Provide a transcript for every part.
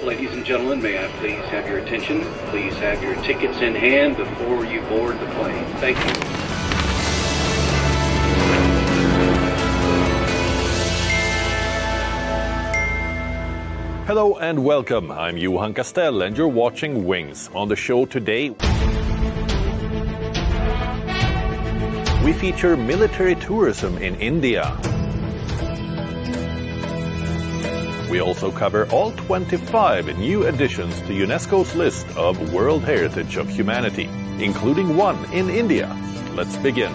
Ladies and gentlemen, may I please have your attention? Please have your tickets in hand before you board the plane. Thank you. Hello and welcome. I'm Johan Castell and you're watching Wings. On the show today, we feature military tourism in India. We also cover all 25 new additions to UNESCO's list of World Heritage of Humanity, including one in India. Let's begin.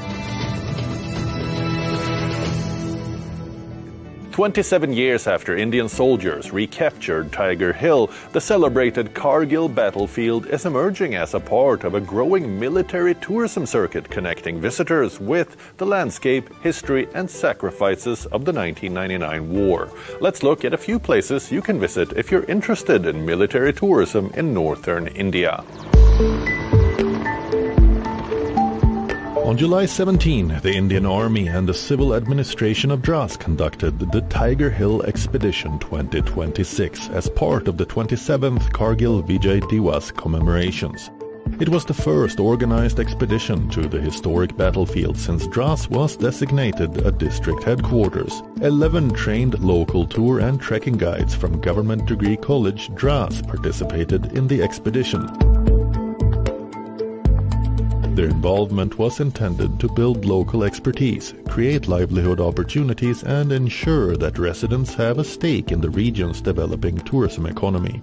27 years after Indian soldiers recaptured Tiger Hill, the celebrated Kargil battlefield is emerging as a part of a growing military tourism circuit connecting visitors with the landscape, history and sacrifices of the 1999 war. Let's look at a few places you can visit if you're interested in military tourism in northern India. On July 17, the Indian Army and the Civil Administration of Dras conducted the Tiger Hill Expedition 2026 as part of the 27th Kargil Vijay Diwas commemorations. It was the first organized expedition to the historic battlefield since Dras was designated a district headquarters. 11 trained local tour and trekking guides from Government Degree College Dras participated in the expedition. Their involvement was intended to build local expertise, create livelihood opportunities and ensure that residents have a stake in the region's developing tourism economy.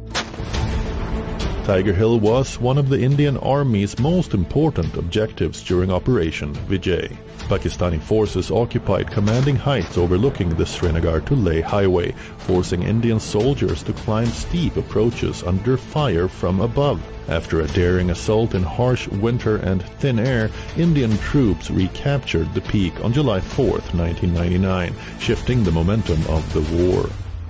Tiger Hill was one of the Indian Army's most important objectives during Operation Vijay. Pakistani forces occupied commanding heights overlooking the Srinagar to Leh highway, forcing Indian soldiers to climb steep approaches under fire from above. After a daring assault in harsh winter and thin air, Indian troops recaptured the peak on July 4, 1999, shifting the momentum of the war.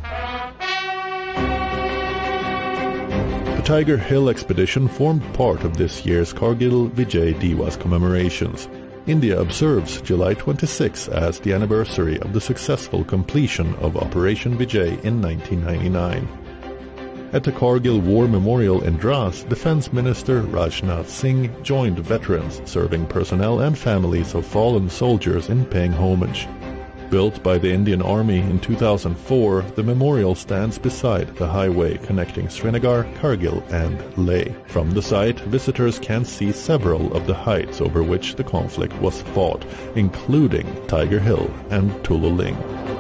The Tiger Hill expedition formed part of this year's Kargil Vijay Diwas commemorations. India observes July 26 as the anniversary of the successful completion of Operation Vijay in 1999. At the Kargil War Memorial in Dras, Defense Minister Rajnath Singh joined veterans, serving personnel and families of fallen soldiers in paying homage. Built by the Indian Army in 2004, the memorial stands beside the highway connecting Srinagar, Kargil and Leh. From the site, visitors can see several of the heights over which the conflict was fought, including Tiger Hill and Tululing.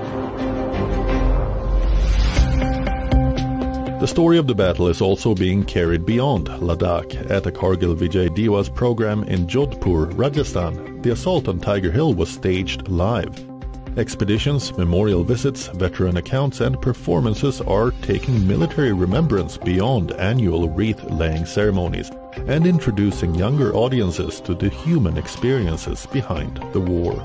The story of the battle is also being carried beyond Ladakh. At the Kargil Vijay Diwas program in Jodhpur, Rajasthan, the assault on Tiger Hill was staged live. Expeditions, memorial visits, veteran accounts and performances are taking military remembrance beyond annual wreath-laying ceremonies and introducing younger audiences to the human experiences behind the war.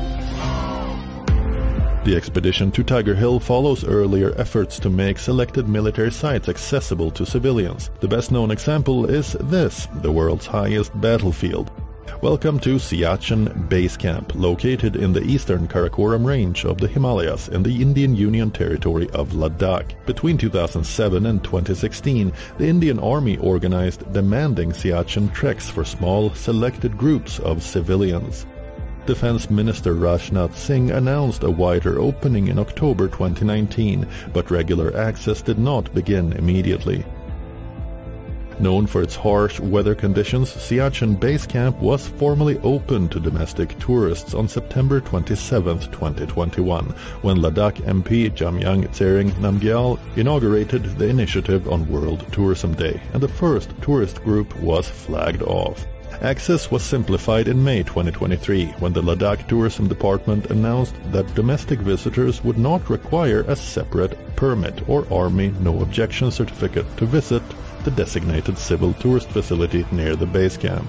The expedition to Tiger Hill follows earlier efforts to make selected military sites accessible to civilians. The best-known example is this, the world's highest battlefield. Welcome to Siachen Base Camp, located in the eastern Karakoram range of the Himalayas in the Indian Union territory of Ladakh. Between 2007 and 2016, the Indian Army organized demanding Siachen treks for small, selected groups of civilians. Defense Minister Rajnath Singh announced a wider opening in October 2019, but regular access did not begin immediately. Known for its harsh weather conditions, Siachen Base Camp was formally opened to domestic tourists on September 27, 2021, when Ladakh MP Jamyang Tsering Namgyal inaugurated the initiative on World Tourism Day, and the first tourist group was flagged off. Access was simplified in May 2023 when the Ladakh Tourism Department announced that domestic visitors would not require a separate permit or Army No Objection certificate to visit the designated civil tourist facility near the base camp.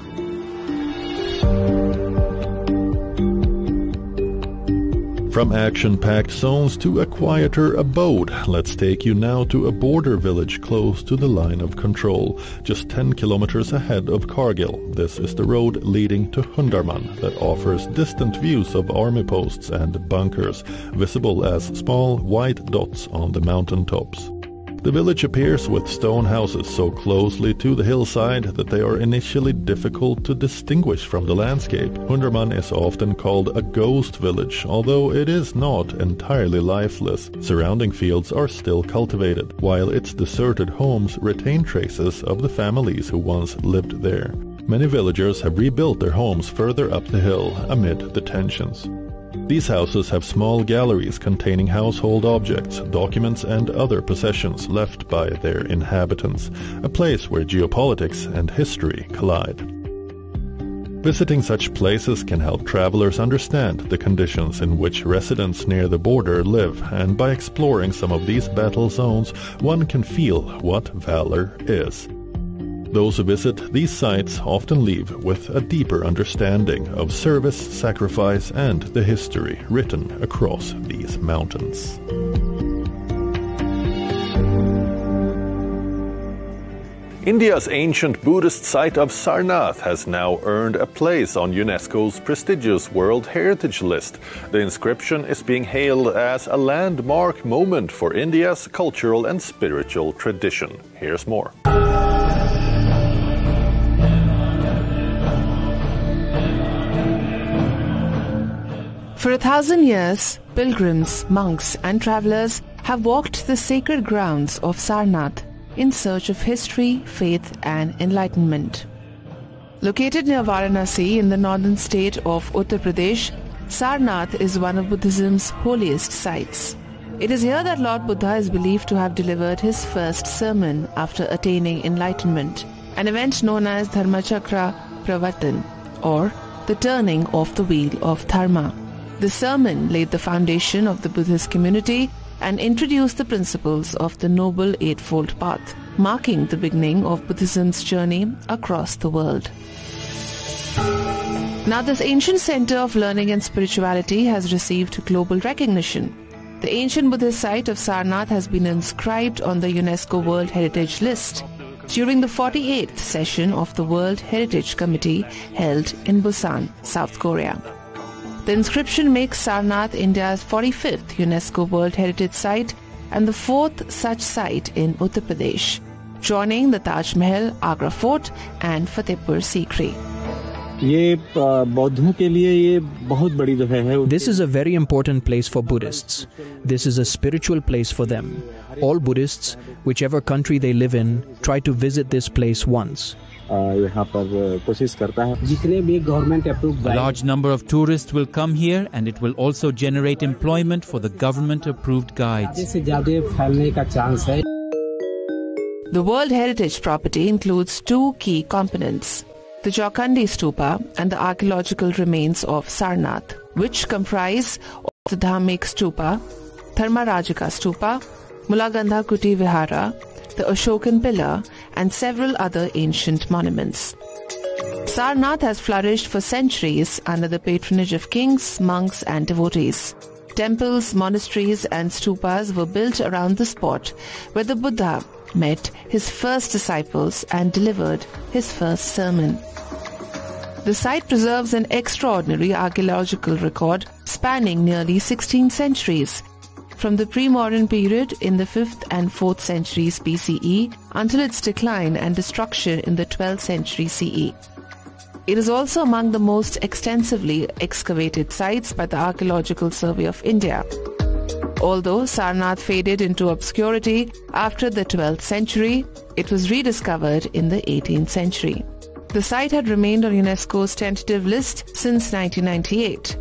From action-packed zones to a quieter abode, let's take you now to a border village close to the line of control, just 10 kilometers ahead of Kargil. This is the road leading to Hundarman that offers distant views of army posts and bunkers, visible as small white dots on the mountain tops. The village appears with stone houses so closely to the hillside that they are initially difficult to distinguish from the landscape. Hunderman is often called a ghost village, although it is not entirely lifeless. Surrounding fields are still cultivated, while its deserted homes retain traces of the families who once lived there. Many villagers have rebuilt their homes further up the hill amid the tensions. These houses have small galleries containing household objects, documents and other possessions left by their inhabitants, a place where geopolitics and history collide. Visiting such places can help travelers understand the conditions in which residents near the border live, and by exploring some of these battle zones, one can feel what valor is. Those who visit these sites often leave with a deeper understanding of service, sacrifice, and the history written across these mountains. India's ancient Buddhist site of Sarnath has now earned a place on UNESCO's prestigious World Heritage List. The inscription is being hailed as a landmark moment for India's cultural and spiritual tradition. Here's more. For 1,000 years, pilgrims, monks and travelers have walked the sacred grounds of Sarnath in search of history, faith and enlightenment. Located near Varanasi in the northern state of Uttar Pradesh, Sarnath is one of Buddhism's holiest sites. It is here that Lord Buddha is believed to have delivered his first sermon after attaining enlightenment, an event known as Dharmachakra Pravartan, or the turning of the wheel of Dharma. The sermon laid the foundation of the Buddhist community and introduced the principles of the Noble Eightfold Path, marking the beginning of Buddhism's journey across the world. Now, this ancient center of learning and spirituality has received global recognition. The ancient Buddhist site of Sarnath has been inscribed on the UNESCO World Heritage List during the 48th session of the World Heritage Committee held in Busan, South Korea. The inscription makes Sarnath India's 45th UNESCO World Heritage Site and the 4th such site in Uttar Pradesh, joining the Taj Mahal, Agra Fort and Fatehpur Sikri. This is a very important place for Buddhists. This is a spiritual place for them. All Buddhists, whichever country they live in, try to visit this place once. A large number of tourists will come here, and it will also generate employment for the government-approved guides. The World Heritage property includes two key components: the Jokandi Stupa and the archaeological remains of Sarnath, which comprise of the Dhammik Stupa, Dharmarajika Stupa, Mulagandha Kuti Vihara, the Ashokan Pillar, and several other ancient monuments. Sarnath has flourished for centuries under the patronage of kings, monks, and devotees. Temples, monasteries, and stupas were built around the spot where the Buddha met his first disciples and delivered his first sermon. The site preserves an extraordinary archaeological record spanning nearly 16 centuries, from the pre-modern period in the 5th and 4th centuries BCE until its decline and destruction in the 12th century CE. It is also among the most extensively excavated sites by the Archaeological Survey of India. Although Sarnath faded into obscurity after the 12th century, it was rediscovered in the 18th century. The site had remained on UNESCO's tentative list since 1998.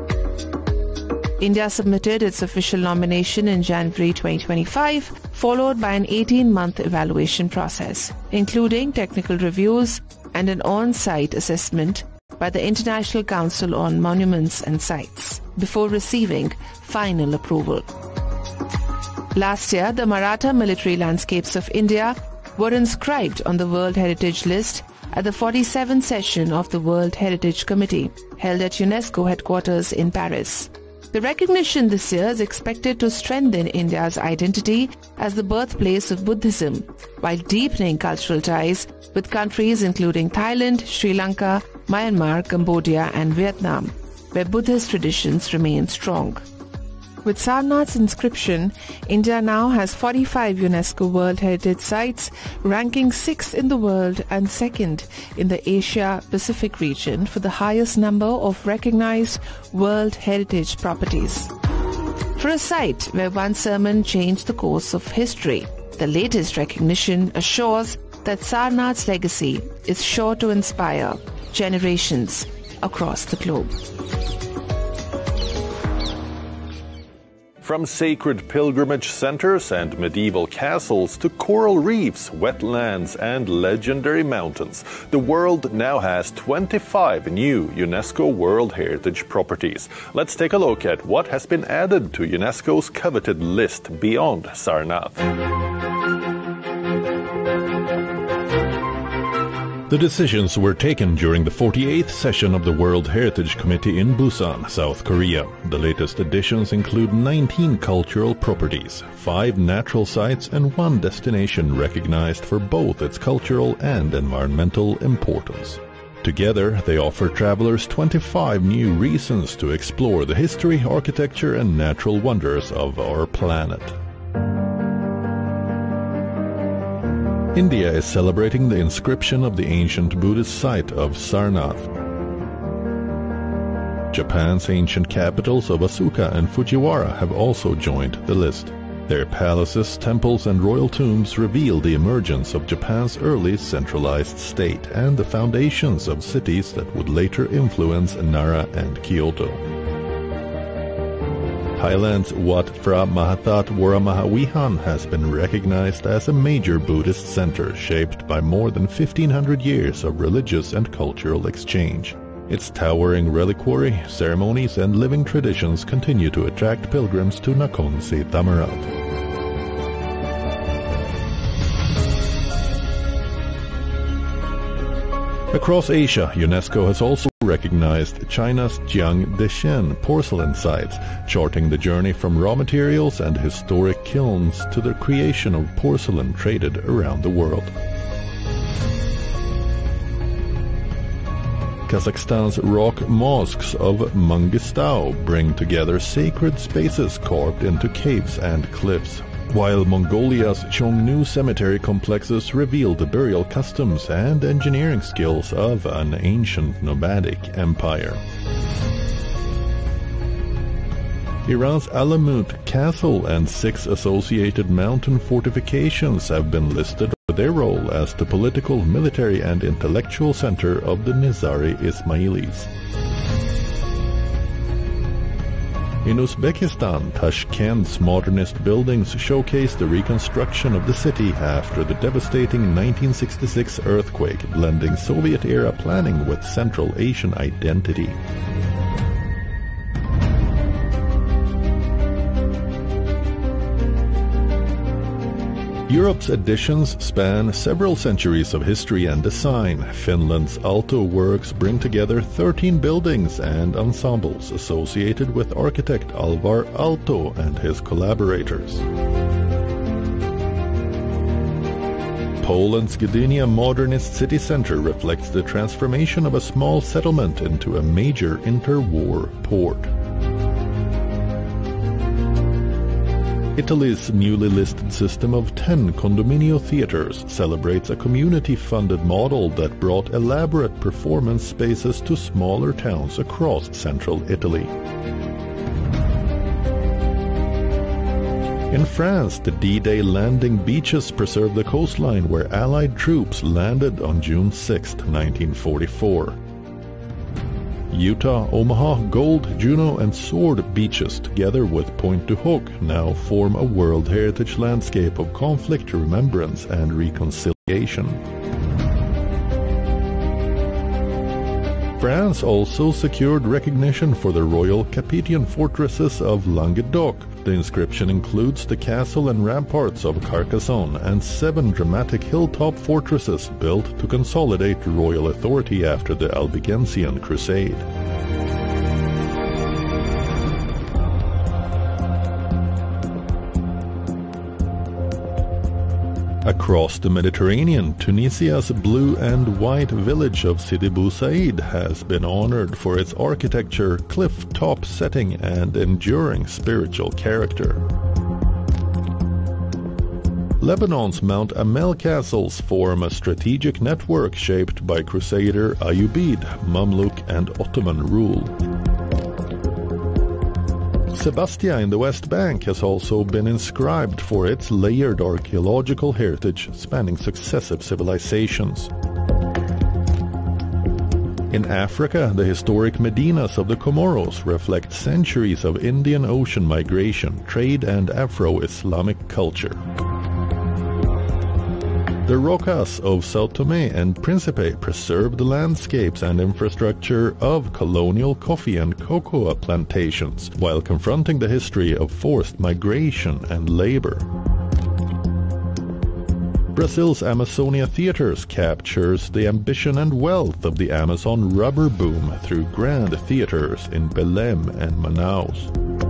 India submitted its official nomination in January 2025, followed by an 18-month evaluation process, including technical reviews and an on-site assessment by the International Council on Monuments and Sites, before receiving final approval. Last year, the Maratha military landscapes of India were inscribed on the World Heritage List at the 47th session of the World Heritage Committee, held at UNESCO headquarters in Paris. The recognition this year is expected to strengthen India's identity as the birthplace of Buddhism, while deepening cultural ties with countries including Thailand, Sri Lanka, Myanmar, Cambodia and Vietnam, where Buddhist traditions remain strong. With Sarnath's inscription, India now has 45 UNESCO World Heritage Sites, ranking 6th in the world and 2nd in the Asia-Pacific region for the highest number of recognized World Heritage properties. For a site where one sermon changed the course of history, the latest recognition assures that Sarnath's legacy is sure to inspire generations across the globe. From sacred pilgrimage centers and medieval castles to coral reefs, wetlands, and legendary mountains, the world now has 25 new UNESCO World Heritage properties. Let's take a look at what has been added to UNESCO's coveted list beyond Sarnath. The decisions were taken during the 48th session of the World Heritage Committee in Busan, South Korea. The latest additions include 19 cultural properties, 5 natural sites, and 1 destination recognized for both its cultural and environmental importance. Together, they offer travelers 25 new reasons to explore the history, architecture, and natural wonders of our planet. India is celebrating the inscription of the ancient Buddhist site of Sarnath. Japan's ancient capitals of Asuka and Fujiwara have also joined the list. Their palaces, temples, and royal tombs reveal the emergence of Japan's early centralized state and the foundations of cities that would later influence Nara and Kyoto. Thailand's Wat Phra Mahathat Waramahawihan has been recognized as a major Buddhist center shaped by more than 1,500 years of religious and cultural exchange. Its towering reliquary, ceremonies, and living traditions continue to attract pilgrims to Nakhon Si Thammarat. Across Asia, UNESCO has also recognized China's Jiang Deshen porcelain sites, charting the journey from raw materials and historic kilns to the creation of porcelain traded around the world. Kazakhstan's rock mosques of Mangistau bring together sacred spaces carved into caves and cliffs, while Mongolia's Chongnu cemetery complexes reveal the burial customs and engineering skills of an ancient nomadic empire. Iran's Alamut Castle and 6 associated mountain fortifications have been listed for their role as the political, military, and intellectual center of the Nizari Ismailis. In Uzbekistan, Tashkent's modernist buildings showcase the reconstruction of the city after the devastating 1966 earthquake, blending Soviet-era planning with Central Asian identity. Europe's additions span several centuries of history and design. Finland's Aalto works bring together 13 buildings and ensembles associated with architect Alvar Aalto and his collaborators. Poland's Gdynia modernist city center reflects the transformation of a small settlement into a major interwar port. Italy's newly listed system of 10 condominio theaters celebrates a community-funded model that brought elaborate performance spaces to smaller towns across central Italy. In France, the D-Day landing beaches preserve the coastline where Allied troops landed on June 6, 1944. Utah, Omaha, Gold, Juneau, and Sword beaches, together with Pointe du Hoc, now form a World Heritage landscape of conflict, remembrance, and reconciliation. France also secured recognition for the Royal Capetian fortresses of Languedoc. The inscription includes the castle and ramparts of Carcassonne and 7 dramatic hilltop fortresses built to consolidate royal authority after the Albigensian Crusade. Across the Mediterranean, Tunisia's blue and white village of Sidi Bou Said has been honored for its architecture, cliff-top setting, and enduring spiritual character. Lebanon's Mount Amel castles form a strategic network shaped by Crusader, Ayyubid, Mamluk, and Ottoman rule. Sebastia in the West Bank has also been inscribed for its layered archaeological heritage spanning successive civilizations. In Africa, the historic Medinas of the Comoros reflect centuries of Indian Ocean migration, trade, and Afro-Islamic culture. The Rocas of São Tomé and Príncipe preserve the landscapes and infrastructure of colonial coffee and cocoa plantations, while confronting the history of forced migration and labor. Brazil's Amazonia Theatres captures the ambition and wealth of the Amazon rubber boom through grand theaters in Belém and Manaus.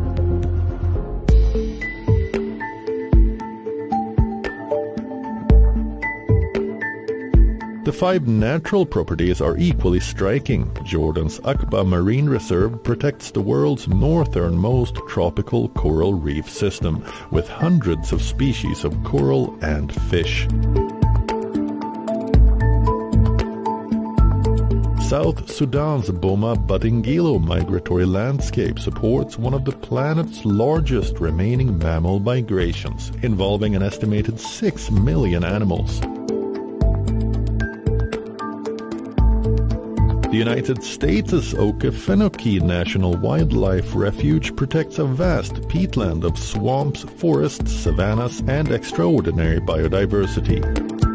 The 5 natural properties are equally striking. Jordan's Aqaba Marine Reserve protects the world's northernmost tropical coral reef system, with hundreds of species of coral and fish. South Sudan's Boma Badingilo migratory landscape supports one of the planet's largest remaining mammal migrations, involving an estimated 6 million animals. The United States' Okefenokee National Wildlife Refuge protects a vast peatland of swamps, forests, savannas, and extraordinary biodiversity.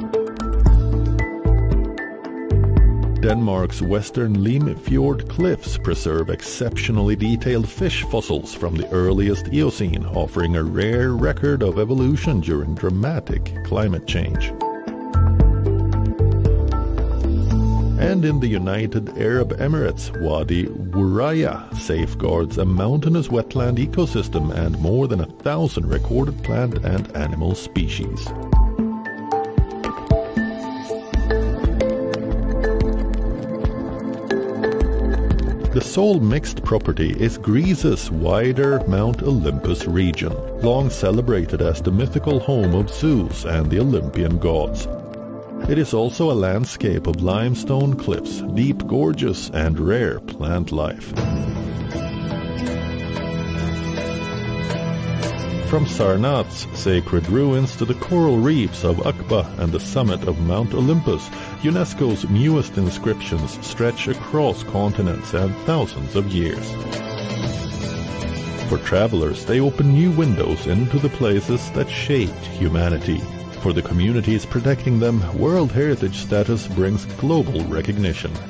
Denmark's western Limfjord cliffs preserve exceptionally detailed fish fossils from the earliest Eocene, offering a rare record of evolution during dramatic climate change. And in the United Arab Emirates, Wadi Wuraya safeguards a mountainous wetland ecosystem and more than 1,000 recorded plant and animal species. The sole mixed property is Greece's wider Mount Olympus region, long celebrated as the mythical home of Zeus and the Olympian gods. It is also a landscape of limestone cliffs, deep gorges, and rare plant life. From Sarnath's sacred ruins to the coral reefs of Aqaba and the summit of Mount Olympus, UNESCO's newest inscriptions stretch across continents and thousands of years. For travelers, they open new windows into the places that shaped humanity. For the communities protecting them, World Heritage status brings global recognition.